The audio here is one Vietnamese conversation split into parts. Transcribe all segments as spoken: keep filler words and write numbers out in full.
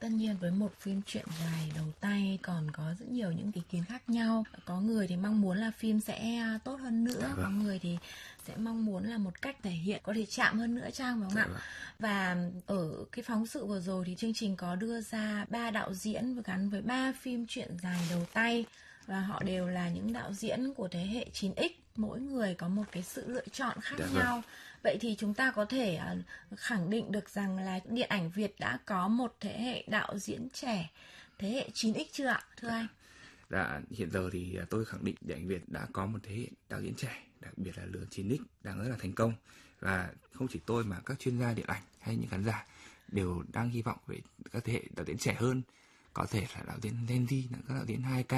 Tất nhiên với một phim truyện dài đầu tay còn có rất nhiều những ý kiến khác nhau. Có người thì mong muốn là phim sẽ tốt hơn nữa, dạ vâng. Có người thì sẽ mong muốn là một cách thể hiện có thể chạm hơn nữa Trang, phải không Dạ ạ? vâng. Và ở cái phóng sự vừa rồi thì chương trình có đưa ra ba đạo diễn và gắn với ba phim truyện dài đầu tay. Và họ đều là những đạo diễn của thế hệ chín x, mỗi người có một cái sự lựa chọn khác Dạ vâng. nhau. Vậy thì chúng ta có thể uh, khẳng định được rằng là điện ảnh Việt đã có một thế hệ đạo diễn trẻ, thế hệ chín x chưa ạ, thưa anh? Dạ, hiện giờ thì tôi khẳng định điện ảnh Việt đã có một thế hệ đạo diễn trẻ, đặc biệt là lứa chín x đang rất là thành công. Và không chỉ tôi mà các chuyên gia điện ảnh hay những khán giả đều đang hy vọng về các thế hệ đạo diễn trẻ hơn, có thể là đạo diễn Gen Z, các đạo diễn hai K,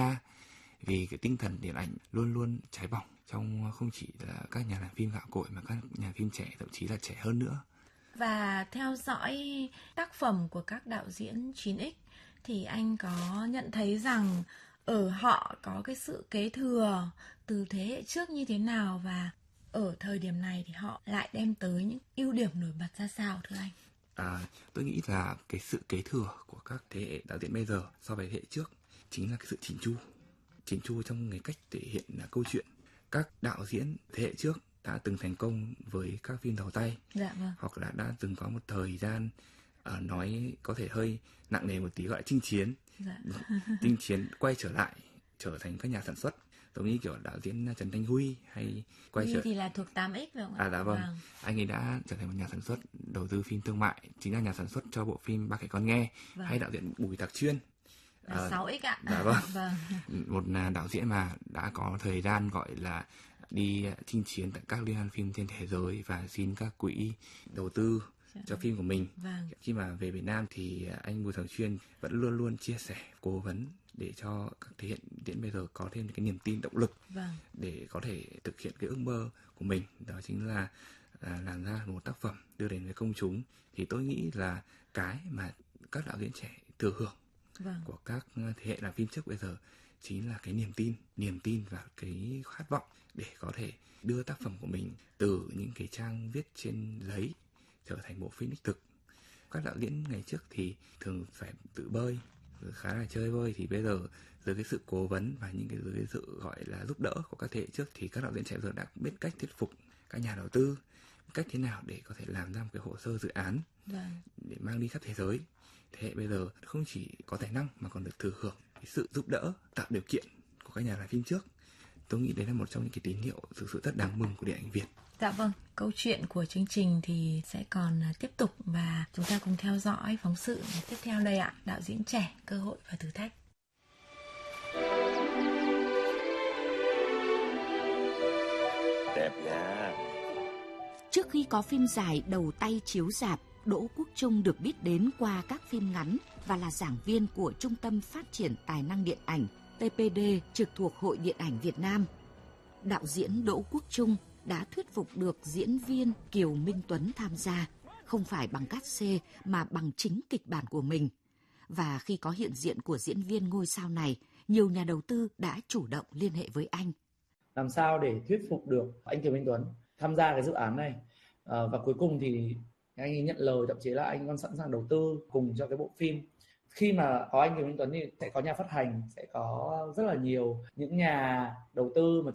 vì cái tinh thần điện ảnh luôn luôn cháy bỏng trong không chỉ là các nhà làm phim gạo cội mà các nhà phim trẻ, thậm chí là trẻ hơn nữa. Và theo dõi tác phẩm của các đạo diễn chín x thì anh có nhận thấy rằng ở họ có cái sự kế thừa từ thế hệ trước như thế nào, và ở thời điểm này thì họ lại đem tới những ưu điểm nổi bật ra sao, thưa anh? À, tôi nghĩ là cái sự kế thừa của các thế hệ đạo diễn bây giờ so với thế hệ trước chính là cái sự chỉn chu, chỉn chu trong cái cách thể hiện là câu chuyện. Các đạo diễn thế hệ trước đã từng thành công với các phim đầu tay, dạ, vâng. hoặc là đã từng có một thời gian uh, nói có thể hơi nặng nề một tí, gọi là chinh chiến, dạ. chinh chiến quay trở lại trở thành các nhà sản xuất, giống như kiểu đạo diễn Trần Thanh Huy hay quay Huy trở thì là thuộc tám x phải không ạ? À dạ vâng. vâng, anh ấy đã trở thành một nhà sản xuất đầu tư phim thương mại, chính là nhà sản xuất cho bộ phim Ba Kẻ Con Nghe, vâng. hay đạo diễn Bùi Tạc Chuyên là à, sáu x ạ. Dạ vâng. vâng. Một đạo diễn mà đã có thời gian gọi là đi chinh chiến tại các liên hoan phim trên thế giới và xin các quỹ đầu tư cho phim của mình. Vâng. Khi mà về Việt Nam thì anh Bùi Tạc Chuyên vẫn luôn luôn chia sẻ, cố vấn để cho các thế hệ diễn bây giờ có thêm cái niềm tin, động lực vâng. để có thể thực hiện cái ước mơ của mình, đó chính là à, làm ra một tác phẩm đưa đến với công chúng. Thì tôi nghĩ là cái mà các đạo diễn trẻ thừa hưởng vâng. của các thế hệ làm phim trước bây giờ chính là cái niềm tin, niềm tin và cái khát vọng để có thể đưa tác phẩm của mình từ những cái trang viết trên giấy trở thành bộ phim đích thực. Các đạo diễn ngày trước thì thường phải tự bơi, khá là chơi vơi, thì bây giờ dưới cái sự cố vấn và những cái dưới cái sự gọi là giúp đỡ của các thế hệ trước thì các đạo diễn trẻ giờ đã biết cách thuyết phục các nhà đầu tư, cách thế nào để có thể làm ra một cái hồ sơ dự án vâng. để mang đi khắp thế giới. Thế hệ bây giờ không chỉ có tài năng mà còn được thừa hưởng cái sự giúp đỡ, tạo điều kiện của các nhà làm phim trước. Tôi nghĩ đấy là một trong những cái tín hiệu thực sự rất đáng mừng của điện ảnh Việt. Dạ vâng, câu chuyện của chương trình thì sẽ còn tiếp tục và chúng ta cùng theo dõi phóng sự tiếp theo đây ạ. Đạo diễn trẻ, cơ hội và thử thách. Đẹp nha. Trước khi có phim dài đầu tay chiếu rạp, Đỗ Quốc Trung được biết đến qua các phim ngắn và là giảng viên của Trung tâm Phát triển Tài năng Điện ảnh T P D trực thuộc Hội Điện ảnh Việt Nam. Đạo diễn Đỗ Quốc Trung đã thuyết phục được diễn viên Kiều Minh Tuấn tham gia, không phải bằng cát xê mà bằng chính kịch bản của mình. Và khi có hiện diện của diễn viên ngôi sao này, nhiều nhà đầu tư đã chủ động liên hệ với anh. Làm sao để thuyết phục được anh Kiều Minh Tuấn tham gia cái dự án này, à, và cuối cùng thì anh ấy nhận lời, thậm chí là anh còn sẵn sàng đầu tư cùng cho cái bộ phim. Khi mà có anh Kiều Minh Tuấn thì sẽ có nhà phát hành, sẽ có rất là nhiều những nhà đầu tư mà